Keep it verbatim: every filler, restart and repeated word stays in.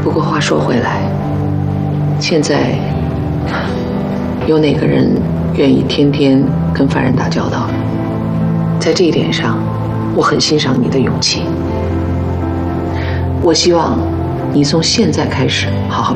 不过话说回来，现在有哪个人愿意天天跟犯人打交道？在这一点上，我很欣赏你的勇气。我希望你从现在开始好好